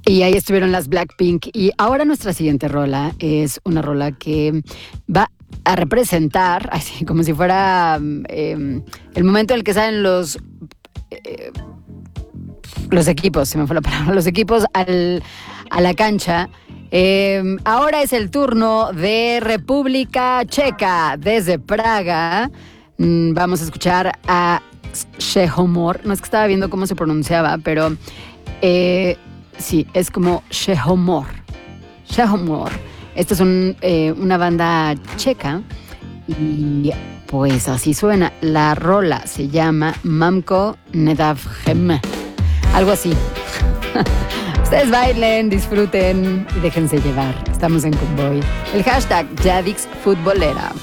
Y ahí estuvieron las Blackpink. Y ahora nuestra siguiente rola es una rola que va a representar, así como si fuera el momento en el que salen los equipos, se me fue la palabra, los equipos a la cancha. Ahora es el turno de República Checa, desde Praga. Vamos a escuchar a Čehomor. No es que estaba viendo cómo se pronunciaba, pero sí, es como Čehomor. Čehomor. Esta es una banda checa y pues así suena. La rola se llama Mamko Nedavhem. Algo así. Ustedes bailen, disfruten y déjense llevar. Estamos en Convoy. El hashtag Yadix Futbolera.